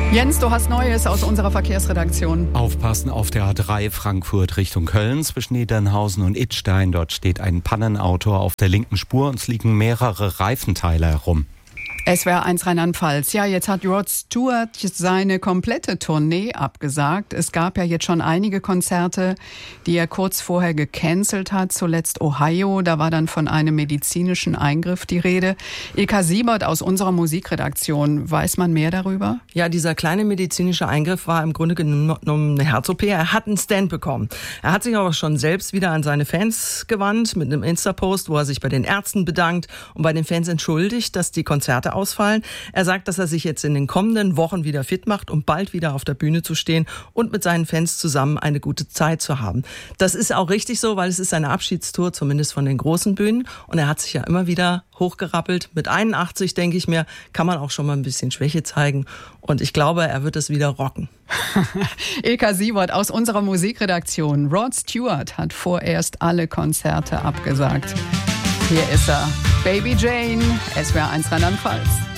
Jens, du hast Neues aus unserer Verkehrsredaktion. Aufpassen auf der A3 Frankfurt Richtung Köln zwischen Niedernhausen und Idstein. Dort steht ein Pannenauto auf der linken Spur und es liegen mehrere Reifenteile herum. SWR 1 Rheinland-Pfalz. Ja, jetzt hat Rod Stewart seine komplette Tournee abgesagt. Es gab ja jetzt schon einige Konzerte, die er kurz vorher gecancelt hat. Zuletzt Ohio, da war dann von einem medizinischen Eingriff die Rede. Ilka Siebert aus unserer Musikredaktion. Weiß man mehr darüber? Ja, dieser kleine medizinische Eingriff war im Grunde genommen eine Herz-OP. Er hat einen Stand bekommen. Er hat sich aber schon selbst wieder an seine Fans gewandt mit einem Insta-Post, wo er sich bei den Ärzten bedankt und bei den Fans entschuldigt, dass die Konzerte ausfallen. Er sagt, dass er sich jetzt in den kommenden Wochen wieder fit macht, um bald wieder auf der Bühne zu stehen und mit seinen Fans zusammen eine gute Zeit zu haben. Das ist auch richtig so, weil es ist eine Abschiedstour, zumindest von den großen Bühnen. Und er hat sich ja immer wieder hochgerappelt. Mit 81, denke ich mir, kann man auch schon mal ein bisschen Schwäche zeigen. Und ich glaube, er wird es wieder rocken. Ilka Siebert aus unserer Musikredaktion. Rod Stewart hat vorerst alle Konzerte abgesagt. Hier ist er. Baby Jane, SWR 1 Rheinland-Pfalz.